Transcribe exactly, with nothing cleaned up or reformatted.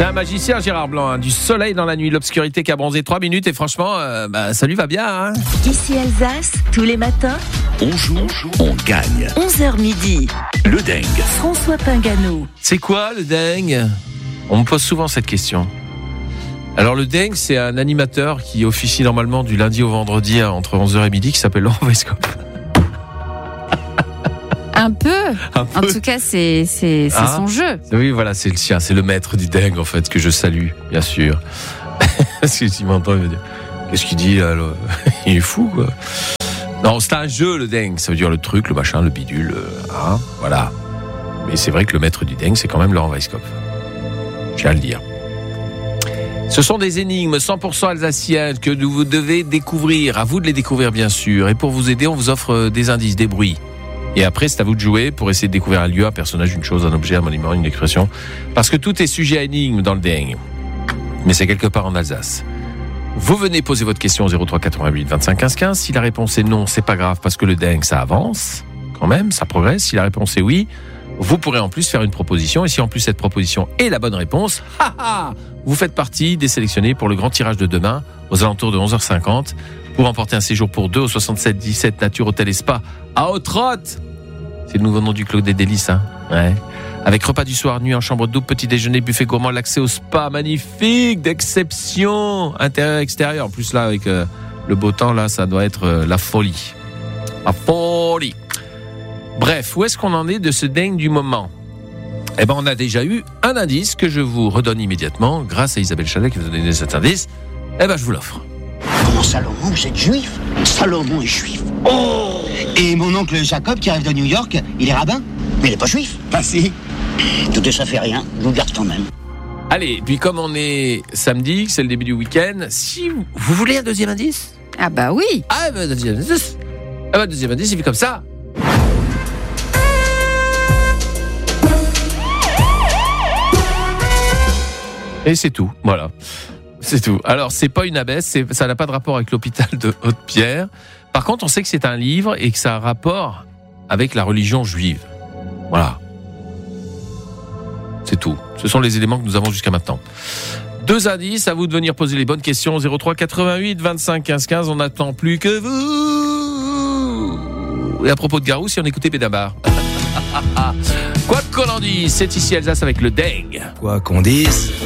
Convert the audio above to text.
C'est un magicien, Gérard Blanc, hein. Du soleil dans la nuit, l'obscurité qui a bronzé trois minutes et franchement, euh, bah, ça lui va bien. Hein. Ici Alsace, tous les matins, on joue, on, joue, on gagne. onze heures midi. Le dingue. François Pingano. C'est quoi le dingue ? On me pose souvent cette question. Alors le dingue, c'est un animateur qui officie normalement du lundi au vendredi entre onze heures et midi qui s'appelle Laurent Weisskopf. Un peu. Un peu. En tout cas, c'est, c'est, c'est Ah. son jeu. Oui, voilà, c'est le sien, c'est le maître du dingue en fait que je salue, bien sûr. Parce que s'il m'entend, il va dire qu'est-ce qu'il dit là, là il est fou quoi. Non, c'est un jeu le dingue, ça veut dire le truc, le machin, le bidule, hein, voilà. Mais c'est vrai que le maître du dingue, c'est quand même Laurent Weisskopf. J'ai à le dire. Ce sont des énigmes cent pour cent alsaciennes que vous devez découvrir. À vous de les découvrir, bien sûr. Et pour vous aider, on vous offre des indices, des bruits. Et après, c'est à vous de jouer pour essayer de découvrir un lieu, un personnage, une chose, un objet, un monument, une expression. Parce que tout est sujet à énigme dans le dingue. Mais c'est quelque part en Alsace. Vous venez poser votre question au zéro trois quatre-vingt-huit vingt-cinq quinze quinze. Si la réponse est non, c'est pas grave parce que le dingue, ça avance. Quand même, ça progresse. Si la réponse est oui, vous pourrez en plus faire une proposition. Et si en plus cette proposition est la bonne réponse, ha ha, vous faites partie des sélectionnés pour le grand tirage de demain, aux alentours de onze heures cinquante, pour emporter un séjour pour deux au soixante-sept dix-sept Nature Hôtel et Spa à Haute-Rotte. C'est le nouveau nom du Clos des Délices, hein. Ouais. Avec repas du soir, nuit en chambre double, petit déjeuner, buffet gourmand, l'accès au spa magnifique, d'exception, intérieur, extérieur. En plus là, avec euh, le beau temps, là, ça doit être euh, la folie. La folie. Bref, où est-ce qu'on en est de ce dingue du moment ? Eh ben, on a déjà eu un indice que je vous redonne immédiatement, grâce à Isabelle Chalet qui vous a donné cet indice. Eh ben, je vous l'offre. Comment Salomon, vous êtes juif ? Salomon est juif. Oh ! Et mon oncle Jacob, qui arrive de New York, il est rabbin ? Mais il n'est pas juif. Bah si. Tout ça fait rien, je vous garde quand même. Allez, puis comme on est samedi, c'est le début du week-end, si vous, vous voulez un deuxième indice ? Ah bah oui. Ah ben, deuxième indice. Ah ben, deuxième indice, il fait comme ça. Et c'est tout, voilà. C'est tout. Alors, c'est pas une abbesse, c'est, ça n'a pas de rapport avec l'hôpital de Haute-Pierre. Par contre, on sait que c'est un livre et que ça a un rapport avec la religion juive. Voilà. C'est tout. Ce sont les éléments que nous avons jusqu'à maintenant. Deux indices, à vous de venir poser les bonnes questions. zéro trois quatre-vingt-huit vingt-cinq quinze quinze, on n'attend plus que vous. Et à propos de Garou, si on écoutait Bédamar. Quoi qu'on en dise, c'est ici Alsace avec le dingue. Quoi qu'on dise.